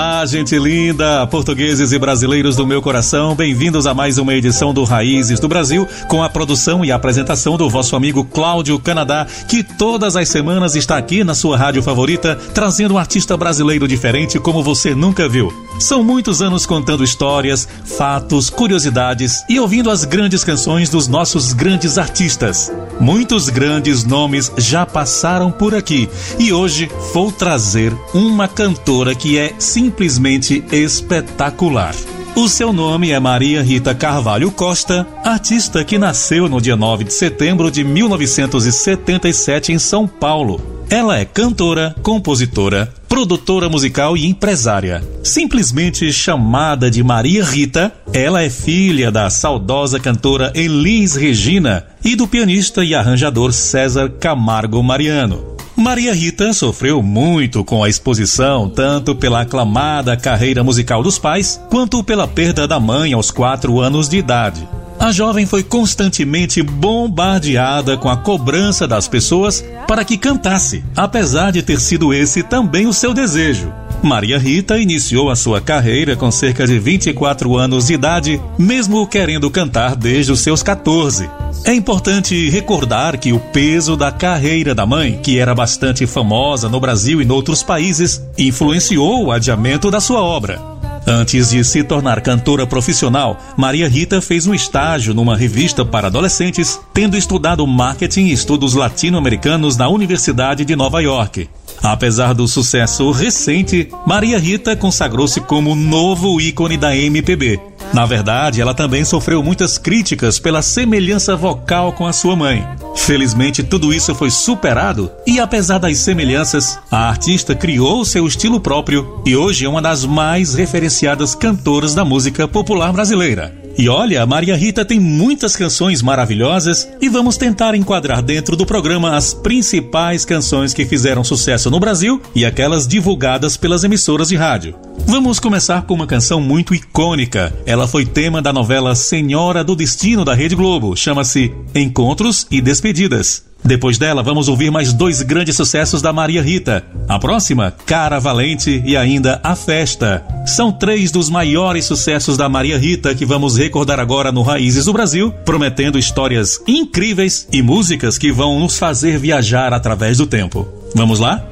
Ah, gente linda, portugueses e brasileiros do meu coração, bem-vindos a mais uma edição do Raízes do Brasil, com a produção e a apresentação do vosso amigo Cláudio Canadá, que todas as semanas está aqui na sua rádio favorita, trazendo um artista brasileiro diferente como você nunca viu. São muitos anos contando histórias, fatos, curiosidades e ouvindo as grandes canções dos nossos grandes artistas. Muitos grandes nomes já passaram por aqui e hoje vou trazer uma cantora que é simplesmente espetacular. O seu nome é Maria Rita Carvalho Costa, artista que nasceu no dia 9 de setembro de 1977 em São Paulo. Ela é cantora, compositora, produtora musical e empresária. Simplesmente chamada de Maria Rita, ela é filha da saudosa cantora Elis Regina e do pianista e arranjador César Camargo Mariano. Maria Rita sofreu muito com a exposição, tanto pela aclamada carreira musical dos pais, quanto pela perda da mãe aos 4 anos de idade. A jovem foi constantemente bombardeada com a cobrança das pessoas para que cantasse, apesar de ter sido esse também o seu desejo. Maria Rita iniciou a sua carreira com cerca de 24 anos de idade, mesmo querendo cantar desde os seus 14. É importante recordar que o peso da carreira da mãe, que era bastante famosa no Brasil e em outros países, influenciou o adiamento da sua obra. Antes de se tornar cantora profissional, Maria Rita fez um estágio numa revista para adolescentes, tendo estudado marketing e estudos latino-americanos na Universidade de Nova York. Apesar do sucesso recente, Maria Rita consagrou-se como novo ícone da MPB. Na verdade, ela também sofreu muitas críticas pela semelhança vocal com a sua mãe. Felizmente, tudo isso foi superado e, apesar das semelhanças, a artista criou seu estilo próprio e hoje é uma das mais referenciadas cantoras da música popular brasileira. E olha, a Maria Rita tem muitas canções maravilhosas e vamos tentar enquadrar dentro do programa as principais canções que fizeram sucesso no Brasil e aquelas divulgadas pelas emissoras de rádio. Vamos começar com uma canção muito icônica. Ela foi tema da novela Senhora do Destino da Rede Globo. Chama-se Encontros e Despedidas. Depois dela, vamos ouvir mais 2 grandes sucessos da Maria Rita. A próxima, Cara Valente e ainda A Festa. São 3 dos maiores sucessos da Maria Rita que vamos recordar agora no Raízes do Brasil, prometendo histórias incríveis e músicas que vão nos fazer viajar através do tempo. Vamos lá?